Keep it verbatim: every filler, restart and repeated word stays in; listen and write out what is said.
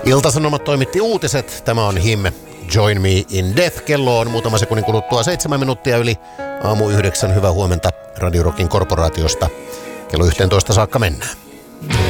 Ilta-Sanomat toimitti uutiset. Tämä on Him, Join Me in Death. Kello on muutama sekunnin kuluttua seitsemän minuuttia yli aamu yhdeksän. Hyvää huomenta Radio Rockin korporaatiosta. Kello yhteentoista saakka mennään.